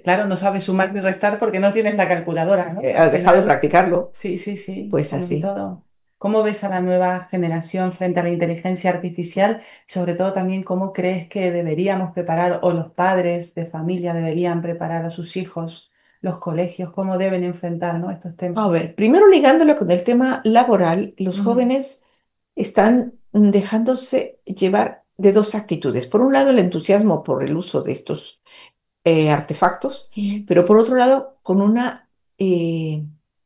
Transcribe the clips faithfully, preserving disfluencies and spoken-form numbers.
claro, no sabes sumar ni restar porque no tienes la calculadora, ¿no? Eh, Al has dejado de final, practicarlo, sí, sí, sí, pues sobre así. todo. ¿Cómo ves a la nueva generación frente a la inteligencia artificial? Sobre todo también, ¿cómo crees que deberíamos preparar o los padres de familia deberían preparar a sus hijos, los colegios, cómo deben enfrentar, ¿no?, estos temas? A ver, primero ligándolo con el tema laboral, los Ujú. jóvenes están mm, dejándose llevar de dos actitudes. Por un lado, el entusiasmo por el uso de estos eh, artefactos, Ujú. pero por otro lado, con una eh,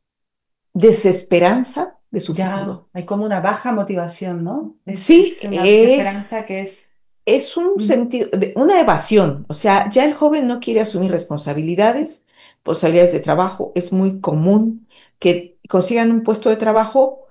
desesperanza de su Ya futuro. hay como una baja motivación, ¿no? Es, Sí, es una es, desesperanza que es... es un Ujú. sentido, de, una evasión. O sea, ya el joven no quiere asumir responsabilidades, posibilidades de trabajo. Es muy común que consigan un puesto de trabajo,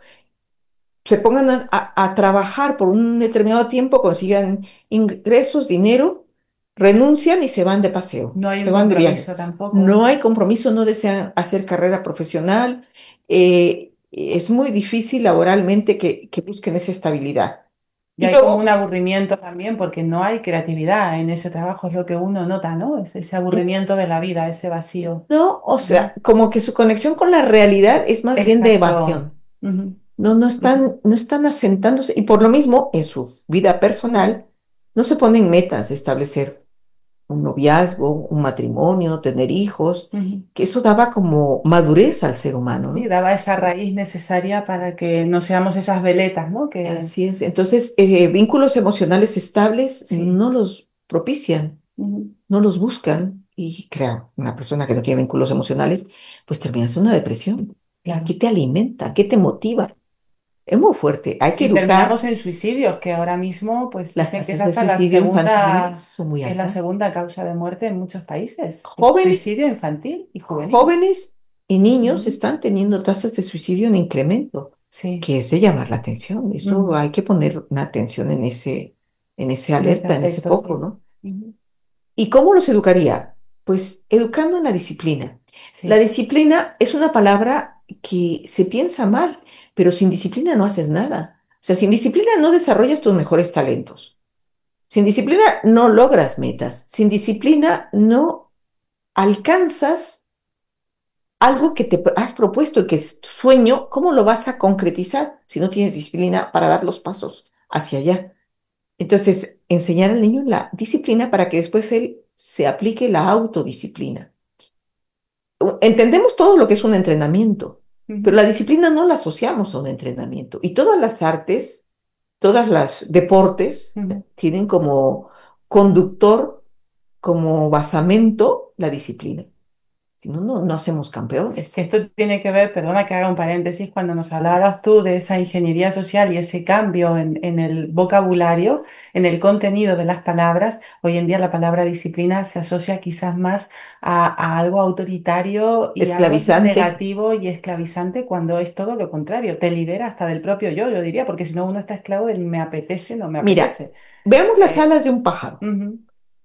se pongan a, a- a trabajar por un determinado tiempo, consigan ingresos, dinero, renuncian y se van de paseo, No hay se un van de viaje. compromiso tampoco. No hay compromiso, no desean hacer carrera profesional. eh, es muy difícil laboralmente que, que busquen esa estabilidad. Y Y hay como luego, un aburrimiento también porque no hay creatividad en ese trabajo, es lo que uno nota, ¿no? Es ese aburrimiento de la vida, ese vacío. no, o Ujú. sea, como que su conexión con la realidad es más bien de Exacto. evasión. Ujú, No, no ujú. están, no están asentándose y por lo mismo en su vida personal no se ponen metas de establecer un noviazgo, un matrimonio, tener hijos, Ujú. que eso daba como madurez al ser humano, Sí, ¿no? daba esa raíz necesaria para que no seamos esas veletas, ¿no? Que Así es. Entonces, eh, vínculos emocionales estables sí. no los propician, Ujú. no los buscan y crea una persona que no tiene vínculos emocionales, pues termina en una depresión. ¿Y qué Claro. te alimenta? ¿Qué te motiva? Es muy fuerte. Hay que Y educar. terminamos en suicidios, que ahora mismo pues Las dicen que es tasas de hasta la suicidio infantil segunda, son muy es la altas. segunda causa de muerte en muchos países, el Jóvenes, suicidio infantil y juvenil. jóvenes y niños Ujú. están teniendo tasas de suicidio en incremento, Sí. que es de llamar la atención. Eso Ujú. hay que poner una atención en ese, en ese En ese alerta, en ese aspecto, foco, sí. ¿no? Ujú. ¿Y cómo los educaría? Pues educando en la disciplina. La Sí. disciplina es una palabra que se piensa mal, pero sin disciplina no haces nada. O sea, sin disciplina no desarrollas tus mejores talentos. Sin disciplina no logras metas. Sin disciplina no alcanzas algo que te has propuesto y que es tu sueño. ¿Cómo lo vas a concretizar si no tienes disciplina para dar los pasos hacia allá? Entonces, enseñar al niño la disciplina para que después él se aplique la autodisciplina. Entendemos todo lo que es un entrenamiento, pero Ujú. la disciplina no la asociamos a un entrenamiento. Y todas las artes, todas las deportes Ujú. tienen como conductor, como basamento la disciplina. Si no, no, no hacemos Es campeones. que esto tiene que ver, perdona que haga un paréntesis, cuando nos hablabas tú de esa ingeniería social y ese cambio en, en el vocabulario, en el contenido de las palabras, hoy en día la palabra disciplina se asocia quizás más a, a algo autoritario y algo Esclavizante. negativo y esclavizante cuando es todo lo contrario, te libera hasta del propio yo, yo diría, porque si no uno está esclavo del me apetece, no me Mira, apetece. veamos las Eh, alas de un pájaro. ujú.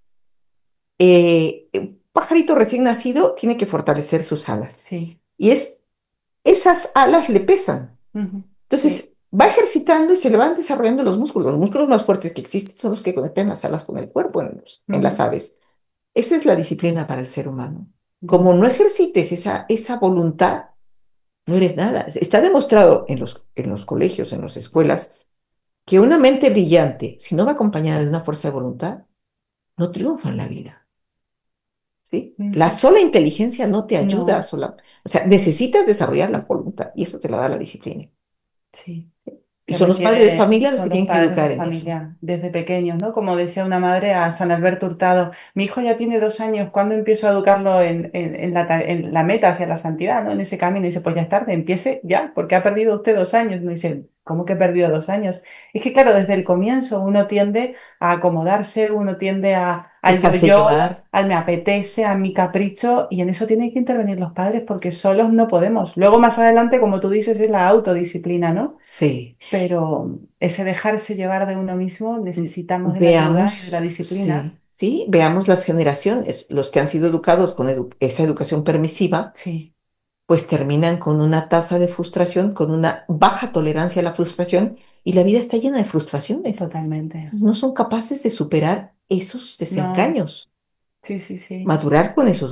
Eh, un pajarito recién nacido tiene que fortalecer sus alas. Sí. Y es, esas alas le pesan. Ujú. Sí. Entonces, va ejercitando y se le van desarrollando los músculos. Los músculos más fuertes que existen son los que conectan las alas con el cuerpo en, los- en las Ujú. aves. Esa es la disciplina para el ser humano. Ya. Como no ejercites esa, esa voluntad, no eres nada. Está demostrado en los, en los colegios, en las escuelas, que una mente brillante, si no va acompañada de una fuerza de voluntad, no triunfa en la vida. ¿Sí? La Ujú. sola inteligencia no te ayuda a No. sola. O sea, necesitas desarrollar la voluntad y eso te la da la disciplina. Sí, Y que son los padres de requiere, familia los que son los tienen que padres de educar en eso. familia desde pequeños, ¿no? Como decía una madre a San Alberto Hurtado, mi hijo ya tiene dos años, ¿cuándo empiezo a educarlo en, en, en la, ta- en la meta hacia la santidad, ¿no? En ese camino. Y dice, pues ya es tarde, empiece ya, porque ha perdido usted dos años. Me dice, ¿cómo que he perdido dos años? Es que claro, desde el comienzo uno tiende a acomodarse, uno tiende a, al Dejarse yo-yo, llevar. al me apetece, a mi capricho, y en eso tienen que intervenir los padres porque solos no podemos. Luego más adelante, como tú dices, es la autodisciplina, ¿no? Sí. Pero ese dejarse llevar de uno mismo, necesitamos de la ayuda y de la Veamos, disciplina. sí, sí, veamos las generaciones. Los que han sido educados con edu- esa educación permisiva, Sí, pues terminan con una tasa de frustración, con una baja tolerancia a la frustración y la vida está llena de frustraciones. totalmente. Pues no son capaces de superar esos No, desengaños, sí, sí, sí. madurar con esos